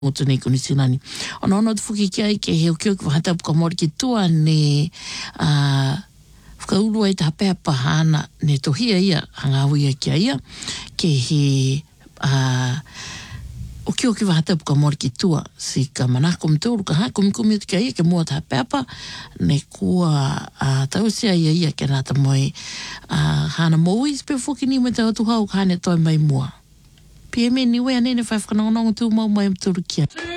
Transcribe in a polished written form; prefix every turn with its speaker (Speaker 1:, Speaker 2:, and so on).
Speaker 1: o tūnei kuni sinani. Ona ono te whuki kia i ke heo kio ki wahata puka mori ki tua ne whakauru ai te hapea pahana ne tohia ia hangahuia kia ia ke he o kio ki wahata puka mori ki tua si ka manako mtouru ka kumikumi o te kia ia ke mua te hapea pa ne kua tausia ia ke nata moe hana moui spe whuki ni me te atu hau ka hane toi mai mua. PMN niwe anene whai whanongonongo tū mau mai mtouru kia.